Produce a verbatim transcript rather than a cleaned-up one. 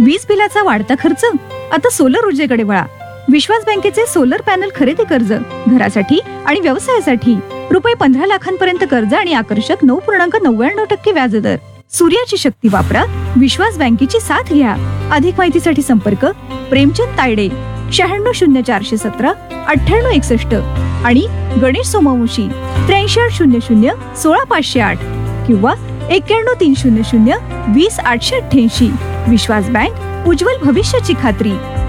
वीज बिलाचा वाढता खर्च? आता सोलर ऊर्जेकडे वळा. विश्वास बँकेचे सोलर पॅनल खरेदी कर्ज, घरासाठी आणि व्यवसायासाठी रुपये पंधरा लाखांपर्यंत कर्ज आणि आकर्षक नऊ पूर्णांक नव्याण्णव टक्के व्याजदर. सूर्याची शक्ती वापरा, विश्वास बँकेची साथ घ्या. अधिक माहितीसाठी संपर्क प्रेमचंद तायडे, शहाण्णव शून्य चारशे सतरा अठ्ठ्याण्णव एकसष्ट आणि गणेश सोमवंशी, त्र्याऐंशी आठ शून्य शून्य सोळा पाचशे आठ किंवा एक्क्याण्णव तीन शून्य शून्य वीस आठशे अठ्ठ्याऐंशी. विश्वास बँक, उज्ज्वल भविष्याची खात्री.